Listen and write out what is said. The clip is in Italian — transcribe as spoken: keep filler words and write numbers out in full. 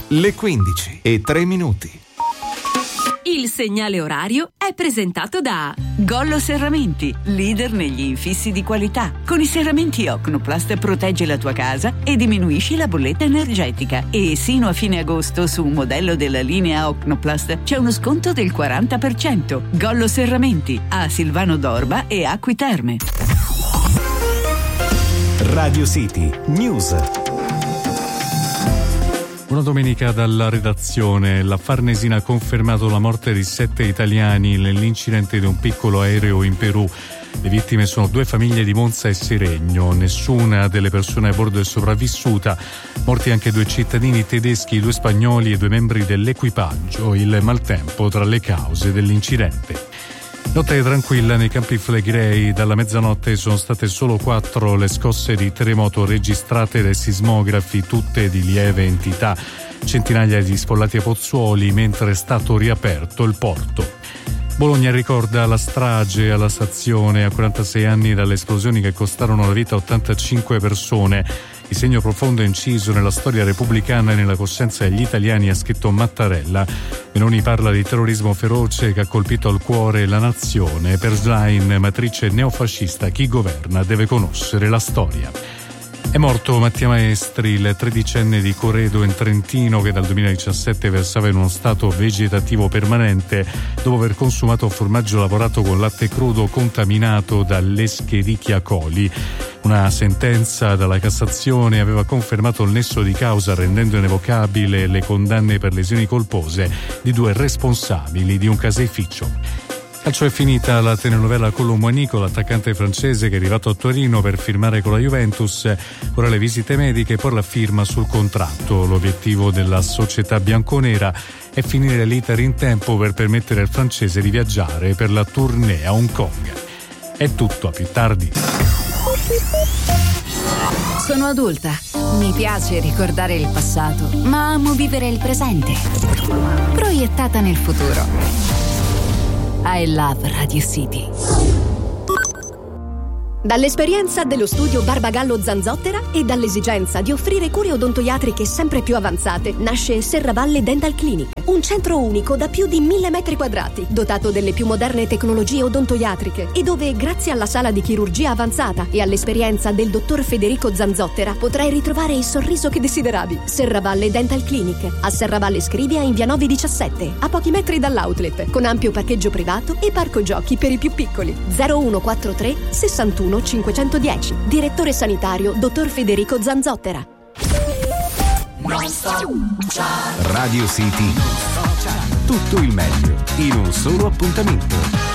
le quindici e tre minuti. Il segnale orario è presentato da Gollo Serramenti, leader negli infissi di qualità. Con i serramenti Ocnoplast proteggi la tua casa e diminuisci la bolletta energetica. E sino a fine agosto su un modello della linea Ocnoplast c'è uno sconto del quaranta per cento. Gollo Serramenti a Silvano d'Orba e Acqui Terme. Radio City News. Buona domenica dalla redazione. La Farnesina ha confermato la morte di sette italiani nell'incidente di un piccolo aereo in Perù. Le vittime sono due famiglie di Monza e Seregno. Nessuna delle persone a bordo è sopravvissuta. Morti anche due cittadini tedeschi, due spagnoli e due membri dell'equipaggio. Il maltempo tra le cause dell'incidente. Notte tranquilla nei Campi Flegrei. Dalla mezzanotte sono state solo quattro le scosse di terremoto registrate dai sismografi, tutte di lieve entità. Centinaia di sfollati a Pozzuoli, mentre è stato riaperto il porto. Bologna ricorda la strage alla stazione a quarantasei anni dalle esplosioni che costarono la vita a ottantacinque persone. Il segno profondo è inciso nella storia repubblicana e nella coscienza degli italiani, ha scritto Mattarella. Meloni parla di terrorismo feroce che ha colpito al cuore la nazione. Per Schlein, matrice neofascista, chi governa deve conoscere la storia. È morto Mattia Maestri, il tredicenne di Coredo in Trentino che dal duemiladiciassette versava in uno stato vegetativo permanente dopo aver consumato formaggio lavorato con latte crudo contaminato dall'Escherichia coli. Una sentenza dalla Cassazione aveva confermato il nesso di causa, rendendo irrevocabile le condanne per lesioni colpose di due responsabili di un caseificio. Calcio è finita la telenovela Colombo Nico, l'attaccante francese che è arrivato a Torino per firmare con la Juventus. Ora le visite mediche e poi la firma sul contratto. L'obiettivo della società bianconera è finire l'iter in tempo per permettere al francese di viaggiare per la tournée a Hong Kong. È tutto, a più tardi. Sono adulta. Mi piace ricordare il passato, ma amo vivere il presente, proiettata nel futuro. I love Radio City. Dall'esperienza dello studio Barbagallo Zanzottera e dall'esigenza di offrire cure odontoiatriche sempre più avanzate nasce Serravalle Dental Clinic, un centro unico da più di mille metri quadrati, dotato delle più moderne tecnologie odontoiatriche e dove, grazie alla sala di chirurgia avanzata e all'esperienza del dottor Federico Zanzottera, potrai ritrovare il sorriso che desideravi. Serravalle Dental Clinic, a Serravalle Scrivia in via nove diciassette, a pochi metri dall'outlet, con ampio parcheggio privato e parco giochi per i più piccoli. zero uno quattro tre sessantuno cinquecentodieci. Direttore sanitario dottor Federico Zanzottera. Radio City. Tutto il meglio in un solo appuntamento.